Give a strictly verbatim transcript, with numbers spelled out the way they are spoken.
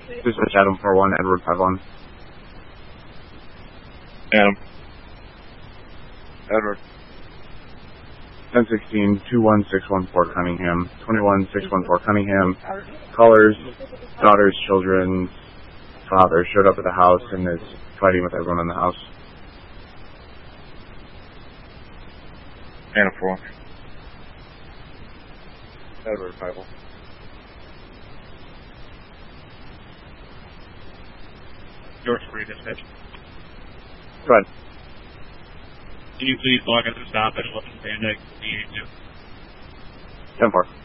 Dispatch Adam four one, Edward five one. Adam. Edward. ten sixteen, two one six one four Cunningham, twenty-one six one four Cunningham. Callers, daughters, children, father showed up at the house and is fighting with everyone in the house. Anna four. Edward five one. George three, dispatch. Go ahead. Can you please log us to stop at eleven Panda D eight two? ten four.